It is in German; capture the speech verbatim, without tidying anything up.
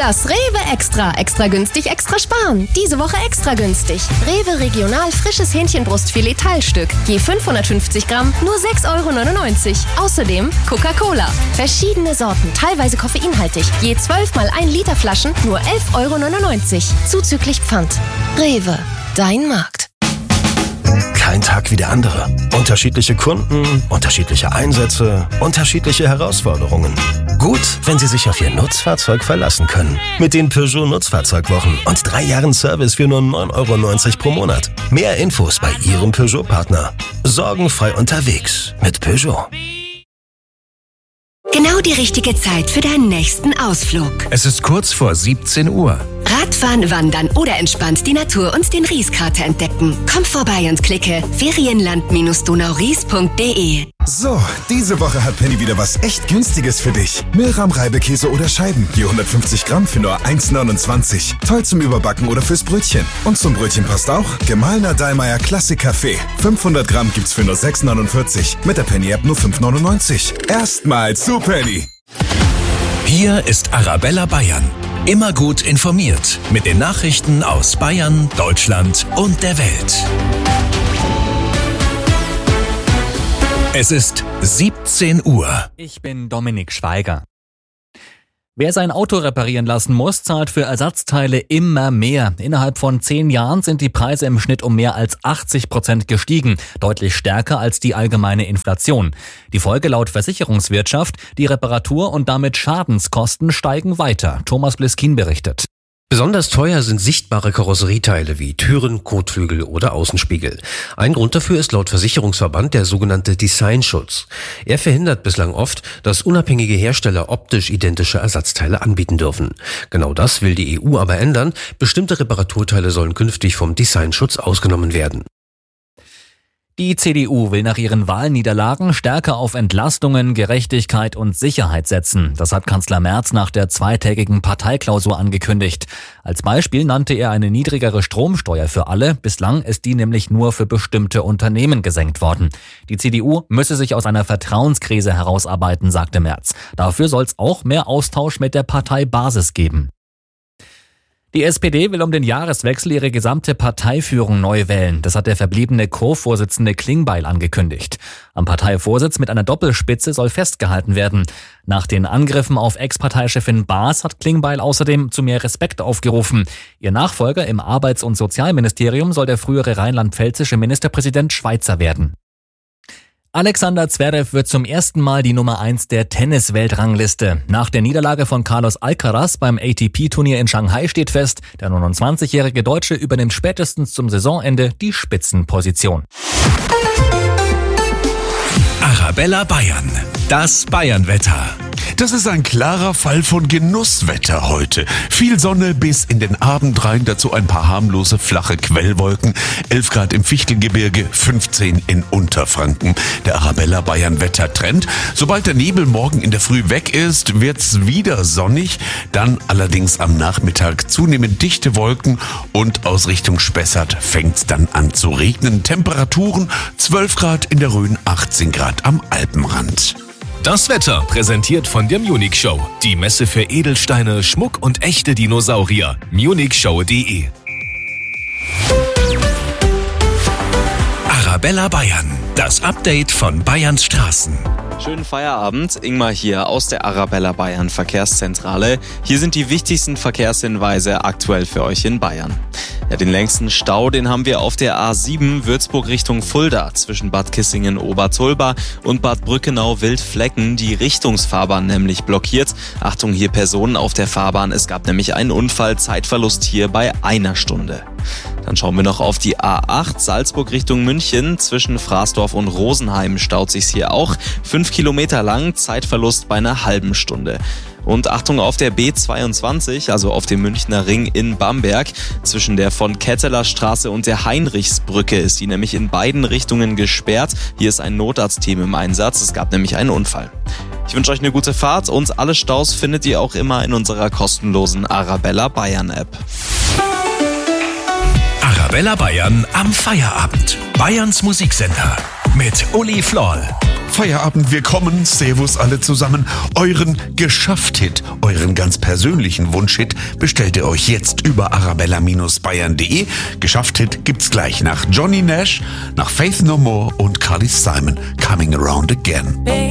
Das Rewe Extra. Extra günstig, extra sparen. Diese Woche extra günstig. Rewe Regional frisches Hähnchenbrustfilet Teilstück. Je fünfhundertfünfzig Gramm, nur sechs Euro neunundneunzig. Außerdem Coca-Cola. Verschiedene Sorten, teilweise koffeinhaltig. Je zwölf mal ein Liter Flaschen, nur elf Euro neunundneunzig. Zuzüglich Pfand. Rewe. Dein Markt. Kein Tag wie der andere. Unterschiedliche Kunden, unterschiedliche Einsätze, unterschiedliche Herausforderungen. Gut, wenn Sie sich auf Ihr Nutzfahrzeug verlassen können. Mit den Peugeot Nutzfahrzeugwochen und drei Jahren Service für nur neun Euro neunzig pro Monat. Mehr Infos bei Ihrem Peugeot-Partner. Sorgenfrei unterwegs mit Peugeot. Genau die richtige Zeit für deinen nächsten Ausflug. Es ist kurz vor siebzehn Uhr. Radfahren, wandern oder entspannt die Natur und den Rieskrater entdecken. Komm vorbei und klicke ferienland donauries punkt de. So, diese Woche hat Penny wieder was echt Günstiges für dich. Milram Reibekäse oder Scheiben, je hundertfünfzig Gramm für nur eins neunundzwanzig. Toll zum Überbacken oder fürs Brötchen. Und zum Brötchen passt auch gemahlener Dallmayr Klassik Kaffee. fünfhundert Gramm gibt's für nur sechs neunundvierzig. Mit der Penny-App nur fünf neunundneunzig. Erstmal zu Penny. Hier ist Arabella Bayern. Immer gut informiert mit den Nachrichten aus Bayern, Deutschland und der Welt. Es ist siebzehn Uhr. Ich bin Dominik Schweiger. Wer sein Auto reparieren lassen muss, zahlt für Ersatzteile immer mehr. Innerhalb von zehn Jahren sind die Preise im Schnitt um mehr als achtzig Prozent gestiegen, deutlich stärker als die allgemeine Inflation. Die Folge laut Versicherungswirtschaft: die Reparatur- und damit Schadenskosten steigen weiter. Thomas Bliskin berichtet. Besonders teuer sind sichtbare Karosserieteile wie Türen, Kotflügel oder Außenspiegel. Ein Grund dafür ist laut Versicherungsverband der sogenannte Designschutz. Er verhindert bislang oft, dass unabhängige Hersteller optisch identische Ersatzteile anbieten dürfen. Genau das will die E U aber ändern. Bestimmte Reparaturteile sollen künftig vom Designschutz ausgenommen werden. Die C D U will nach ihren Wahlniederlagen stärker auf Entlastungen, Gerechtigkeit und Sicherheit setzen. Das hat Kanzler Merz nach der zweitägigen Parteiklausur angekündigt. Als Beispiel nannte er eine niedrigere Stromsteuer für alle. Bislang ist die nämlich nur für bestimmte Unternehmen gesenkt worden. Die C D U müsse sich aus einer Vertrauenskrise herausarbeiten, sagte Merz. Dafür soll es auch mehr Austausch mit der Parteibasis geben. Die S P D will um den Jahreswechsel ihre gesamte Parteiführung neu wählen. Das hat der verbliebene Co-Vorsitzende Klingbeil angekündigt. Am Parteivorsitz mit einer Doppelspitze soll festgehalten werden. Nach den Angriffen auf Ex-Parteichefin Baas hat Klingbeil außerdem zu mehr Respekt aufgerufen. Ihr Nachfolger im Arbeits- und Sozialministerium soll der frühere rheinland-pfälzische Ministerpräsident Schweizer werden. Alexander Zverev wird zum ersten Mal die Nummer eins der Tennis-Weltrangliste. Nach der Niederlage von Carlos Alcaraz beim A T P-Turnier in Shanghai steht fest, der neunundzwanzigjährige Deutsche übernimmt spätestens zum Saisonende die Spitzenposition. Arabella Bayern, das Bayernwetter. Das ist ein klarer Fall von Genusswetter heute. Viel Sonne bis in den Abend rein, dazu ein paar harmlose, flache Quellwolken. elf Grad im Fichtelgebirge, fünfzehn in Unterfranken. Der Arabella Bayern Wettertrend. Sobald der Nebel morgen in der Früh weg ist, wird's wieder sonnig. Dann allerdings am Nachmittag zunehmend dichte Wolken und aus Richtung Spessart fängt's dann an zu regnen. Temperaturen zwölf Grad in der Rhön, achtzehn Grad am Alpenrand. Das Wetter präsentiert von der Munich Show. Die Messe für Edelsteine, Schmuck und echte Dinosaurier. munich show punkt de. Arabella Bayern. Das Update von Bayerns Straßen. Schönen Feierabend, Ingmar hier aus der Arabella Bayern Verkehrszentrale. Hier sind die wichtigsten Verkehrshinweise aktuell für euch in Bayern. Ja, den längsten Stau, den haben wir auf der A sieben Würzburg Richtung Fulda zwischen Bad Kissingen-Obertulba und Bad Brückenau-Wildflecken. Die Richtungsfahrbahn nämlich blockiert. Achtung, hier Personen auf der Fahrbahn. Es gab nämlich einen Unfall, Zeitverlust hier bei einer Stunde. Dann schauen wir noch auf die A acht Salzburg Richtung München. Zwischen Fraßdorf und Rosenheim staut sich's hier auch. Fünf Kilometer lang, Zeitverlust bei einer halben Stunde. Und Achtung auf der B zweiundzwanzig, also auf dem Münchner Ring in Bamberg. Zwischen der von Ketteler Straße und der Heinrichsbrücke ist die nämlich in beiden Richtungen gesperrt. Hier ist ein Notarztteam im Einsatz. Es gab nämlich einen Unfall. Ich wünsche euch eine gute Fahrt und alle Staus findet ihr auch immer in unserer kostenlosen Arabella Bayern App. Arabella Bayern am Feierabend. Bayerns Musiksender mit Uli Floll. Feierabend, wir kommen. Servus alle zusammen. Euren Geschafft-Hit, euren ganz persönlichen Wunsch-Hit bestellt ihr euch jetzt über arabella Bindestrich bayern punkt de. Geschafft-Hit gibt's gleich nach Johnny Nash, nach Faith No More und Carly Simon, Coming Around Again.